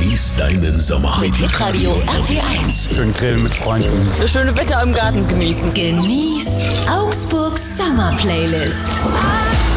Genieß deinen Sommer Mit Hitradio RT1. Schön grillen mit Freunden. Das schöne Wetter im Garten genießen. Genieß Augsburgs Sommer Playlist.